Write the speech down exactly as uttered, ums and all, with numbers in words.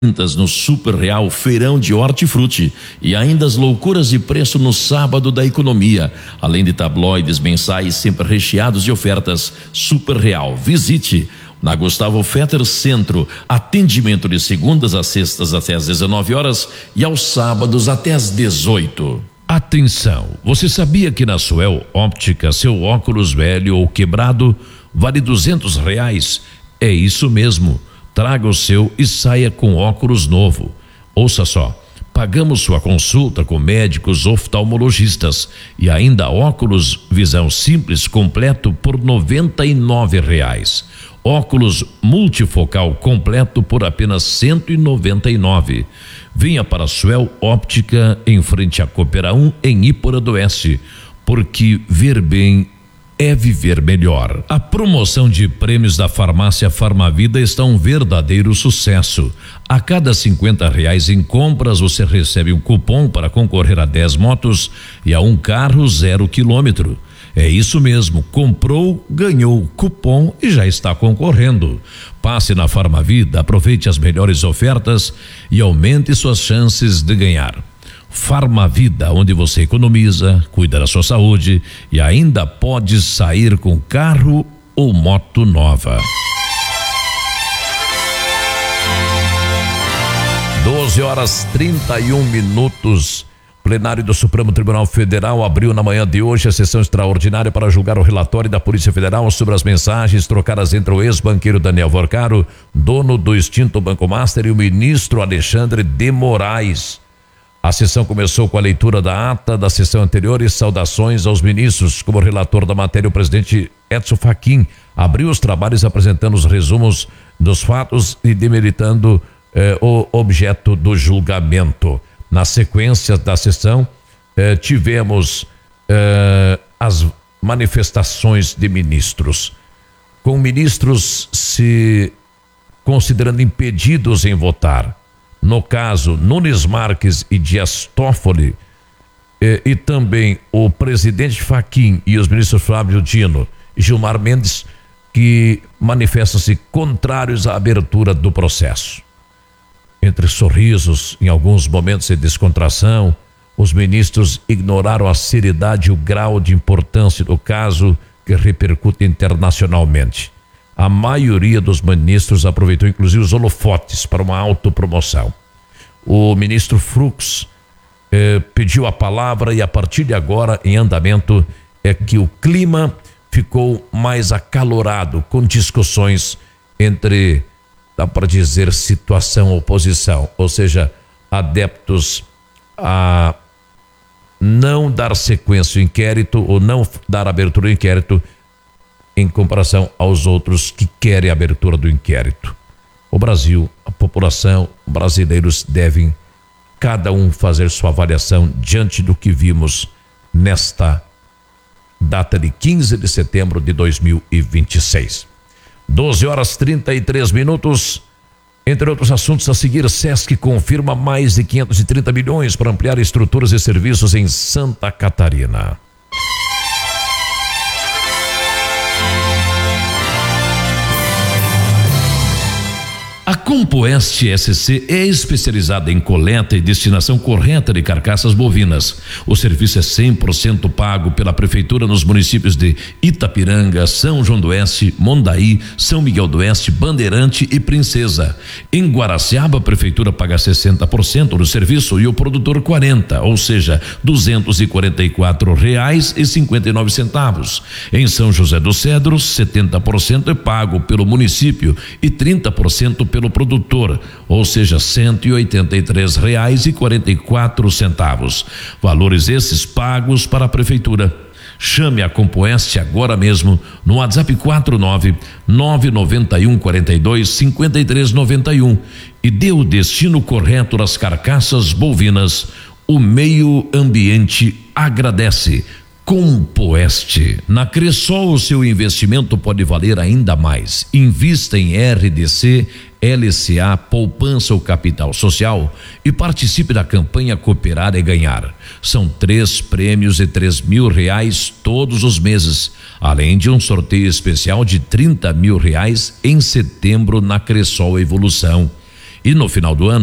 no Super Real Feirão de Hortifruti e ainda as loucuras de preço no sábado da economia, além de tabloides mensais sempre recheados de ofertas. Super Real, visite na Gustavo Fetter Centro, atendimento de segundas a sextas até às dezenove horas e aos sábados até às dezoito. Atenção, você sabia que na Suel Óptica seu óculos velho ou quebrado vale duzentos reais? É isso mesmo. Traga o seu e saia com óculos novo. Ouça só, pagamos sua consulta com médicos oftalmologistas e ainda óculos visão simples completo por noventa e nove reais. Óculos multifocal completo por apenas cento e noventa e nove. Venha para a Suel Óptica em frente à Coopera um em Ípora do Oeste, porque ver bem é viver melhor. A promoção de prêmios da farmácia Farmavida está um verdadeiro sucesso. A cada cinquenta reais em compras você recebe um cupom para concorrer a dez motos e a um carro zero quilômetro. É isso mesmo, comprou, ganhou cupom e já está concorrendo. Passe na Farmavida, aproveite as melhores ofertas e aumente suas chances de ganhar. Farmavida, onde você economiza, cuida da sua saúde e ainda pode sair com carro ou moto nova. doze horas trinta e um minutos. Plenário do Supremo Tribunal Federal abriu na manhã de hoje a sessão extraordinária para julgar o relatório da Polícia Federal sobre as mensagens trocadas entre o ex-banqueiro Daniel Vorcaro, dono do extinto Banco Master, e o ministro Alexandre de Moraes. A sessão começou com a leitura da ata da sessão anterior e saudações aos ministros. Como relator da matéria, o presidente Edson Fachin abriu os trabalhos apresentando os resumos dos fatos e demeritando eh, o objeto do julgamento. Na sequência da sessão, eh, tivemos eh, as manifestações de ministros, com ministros se considerando impedidos em votar. No caso, Nunes Marques e Dias Toffoli, eh, e também o presidente Fachin e os ministros Flávio Dino e Gilmar Mendes, que manifestam-se contrários à abertura do processo. Entre sorrisos, em alguns momentos de descontração, os ministros ignoraram a seriedade e o grau de importância do caso que repercute internacionalmente. A maioria dos ministros aproveitou inclusive os holofotes para uma autopromoção. O ministro Fux eh, pediu a palavra e a partir de agora, em andamento, é que o clima ficou mais acalorado, com discussões entre, dá para dizer, situação oposição, ou seja, adeptos a não dar sequência ao inquérito ou não dar abertura ao inquérito, em comparação aos outros que querem a abertura do inquérito. O Brasil, a população, brasileiros devem cada um fazer sua avaliação diante do que vimos nesta data de quinze de setembro de dois mil e vinte e seis. doze horas trinta e três minutos. Entre outros assuntos a seguir, Sesc confirma mais de quinhentos e trinta milhões para ampliar estruturas e serviços em Santa Catarina. A Compoeste S C é especializada em coleta e destinação correta de carcaças bovinas. O serviço é cem por cento pago pela Prefeitura nos municípios de Itapiranga, São João do Oeste, Mondaí, São Miguel do Oeste, Bandeirante e Princesa. Em Guaraciaba, a Prefeitura paga sessenta por cento do serviço e o produtor quarenta por cento, ou seja, duzentos e quarenta e quatro reais e cinquenta e nove centavos. Em São José dos Cedros, setenta por cento é pago pelo município e trinta por cento pelo produtor, ou seja, cento e oitenta e três reais e quarenta e quatro centavos. Valores esses pagos para a Prefeitura. Chame a Compoeste agora mesmo no WhatsApp quatro nove nove nove um quatro dois cinco três nove um e dê o destino correto das carcaças bovinas. O meio ambiente agradece. Compoeste. Na Cressol, o seu investimento pode valer ainda mais. Invista em R D C, L C A, poupança ou capital social e participe da campanha Cooperar e Ganhar. São três prêmios de três mil reais todos os meses, além de um sorteio especial de trinta mil reais em setembro na Cressol Evolução. E no final do ano,